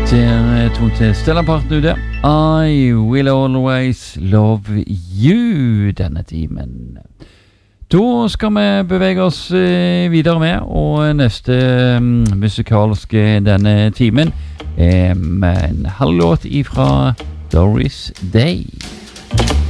Tok til Stella-parten ute. I will always love you denne timen. Da skal vi bevege oss videre med, og neste musikalske denne timen med en halv låt ifra Doris Day.